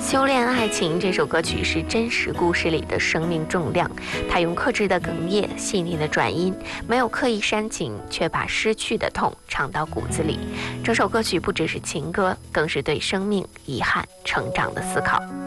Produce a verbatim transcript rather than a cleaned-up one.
修炼爱情》这首歌曲是真实故事里的生命重量，它用克制的哽咽、细腻的转音，没有刻意煽情，却把失去的痛唱到骨子里。这首歌曲不只是情歌，更是对生命、遗憾、成长的思考。